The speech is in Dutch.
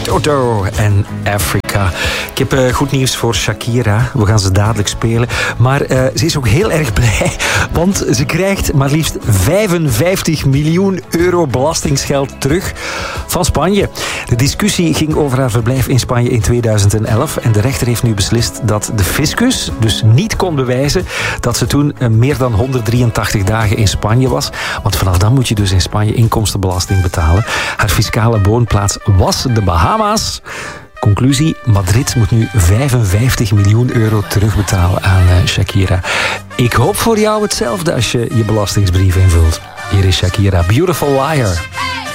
Toto en Africa. Ik heb goed nieuws voor Shakira. We gaan ze dadelijk spelen. Maar ze is ook heel erg blij, want ze krijgt maar liefst 55 miljoen euro belastingsgeld terug van Spanje. De discussie ging over haar verblijf in Spanje in 2011 en de rechter heeft nu beslist dat de fiscus dus niet kon bewijzen dat ze toen meer dan 183 dagen in Spanje was. Want vanaf dan moet je dus in Spanje inkomstenbelasting betalen. Haar fiscale woonplaats was de Bahama's. Conclusie, Madrid moet nu 55 miljoen euro terugbetalen aan Shakira. Ik hoop voor jou hetzelfde als je je belastingsbrief invult. Hier is Shakira, Beautiful Liar.